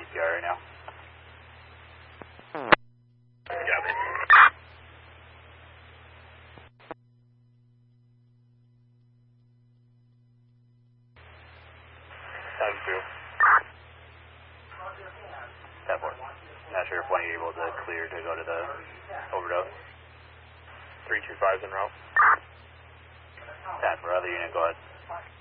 CPR right now. Yeah. Time through. That board. Not sure if one of you able to clear to go to the overdose. 325's en route. That for other unit, go ahead.